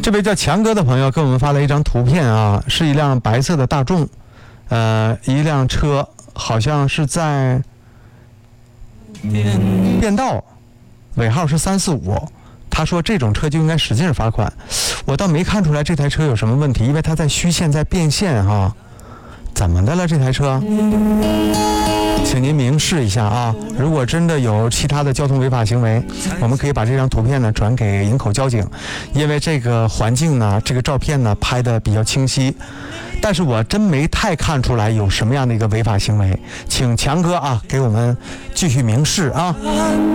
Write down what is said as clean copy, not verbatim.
这位叫强哥的朋友给我们发了一张图片啊，是一辆白色的大众，一辆车好像是在变道，尾号是345。他说这种车就应该使劲罚款，我倒没看出来这台车有什么问题，因为它在虚线在变线哈。怎么的了这台车？请您明示一下啊！如果真的有其他的交通违法行为，我们可以把这张图片呢转给营口交警，因为这个环境呢，这个照片呢拍的比较清晰，但是我真没太看出来有什么样的一个违法行为，请强哥啊给我们继续明示啊。